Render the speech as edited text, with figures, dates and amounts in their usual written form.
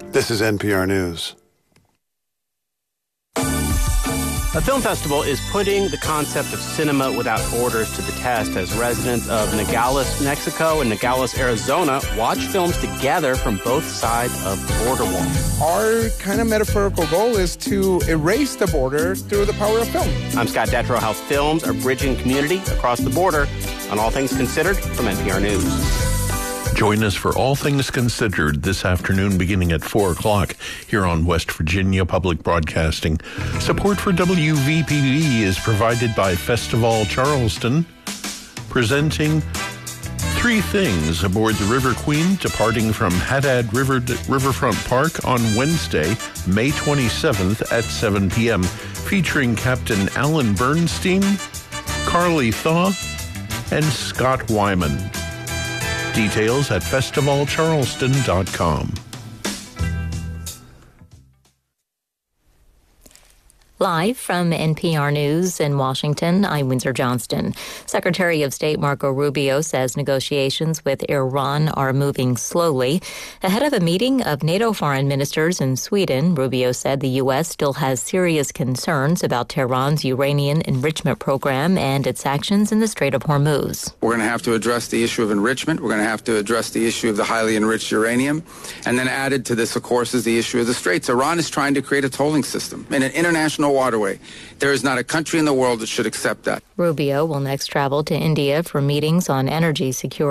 This is NPR News. A film festival is putting the concept of cinema without borders to the test as residents of Nogales, Mexico and Nogales, Arizona watch films together from both sides of the border wall. Our kind of metaphorical goal is to erase the border through the power of film. I'm Scott Detrow. How films are bridging community across the border on All Things Considered from NPR News. Join us for All Things Considered this afternoon beginning at 4 o'clock here on West Virginia Public Broadcasting. Support for WVPB is provided by Festival Charleston, presenting Three Things aboard the River Queen, departing from Haddad Riverfront Park on Wednesday, May 27th at 7 p.m., featuring Captain Alan Bernstein, Carly Thaw, and Scott Wyman. Details at festivalcharleston.com. Live from NPR News in Washington, I'm Windsor Johnston. Secretary of State Marco Rubio says negotiations with Iran are moving slowly. Ahead of a meeting of NATO foreign ministers in Sweden, Rubio said the U.S. still has serious concerns about Tehran's uranium enrichment program and its actions in the Strait of Hormuz. We're going to have to address the issue of enrichment. We're going to have to address the issue of the highly enriched uranium. And then added to this, of course, is the issue of the Straits. Iran is trying to create a tolling system in an international waterway. There is not a country in the world that should accept that. Rubio will next travel to India for meetings on energy security.